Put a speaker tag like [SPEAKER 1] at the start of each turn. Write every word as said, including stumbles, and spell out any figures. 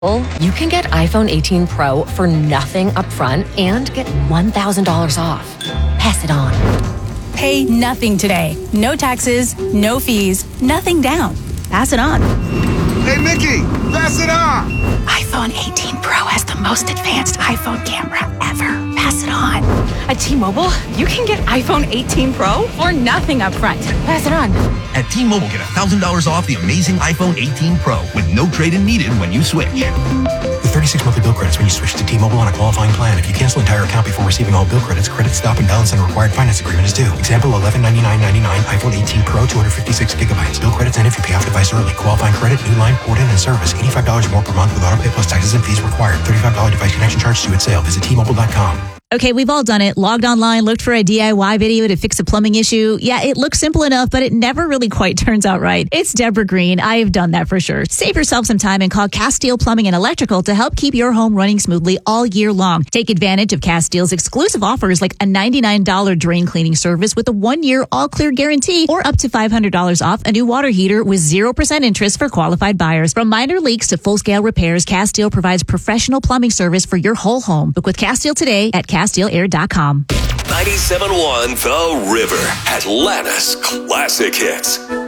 [SPEAKER 1] You can get iPhone eighteen Pro for nothing upfront and get one thousand dollars off. Pass it on.
[SPEAKER 2] Pay nothing today. No taxes, no fees, nothing down. Pass it on.
[SPEAKER 3] Hey, Mickey, pass it on.
[SPEAKER 2] iPhone eighteen Pro has the most advanced iPhone camera ever. Pass it on.
[SPEAKER 4] At T-Mobile, you can get iPhone eighteen Pro for nothing upfront. Pass it on.
[SPEAKER 5] At T-Mobile, get one thousand dollars off the amazing iPhone eighteen Pro with no trade-in needed when you switch.
[SPEAKER 6] With thirty-six monthly bill credits when you switch to T-Mobile on a qualifying plan. If you cancel entire account before receiving all bill credits, credit stop and balance and required finance agreement is due. Example, eleven ninety-nine ninety-nine iPhone eighteen Pro, two hundred fifty-six gigabytes. Bill credits end if you pay off device early. Qualifying credit, new line, port-in, and service. eighty-five dollars more per month with auto pay plus taxes and fees required. thirty-five dollars device connection charge due at sale. Visit T Mobile dot com.
[SPEAKER 7] Okay, we've all done it. Logged online, looked for a D I Y video to fix a plumbing issue. Yeah, it looks simple enough, but it never really quite turns out right. It's Deborah Green. I've done that for sure. Save yourself some time and call Castile Plumbing and Electrical to help keep your home running smoothly all year long. Take advantage of Castile's exclusive offers like a ninety-nine dollars drain cleaning service with a one-year all-clear guarantee or up to five hundred dollars off a new water heater with zero percent interest for qualified buyers. From minor leaks to full-scale repairs, Castile provides professional plumbing service for your whole home. Book with Castile today at Castile Air dot com.
[SPEAKER 8] ninety-seven point one The River, Atlanta's classic hits.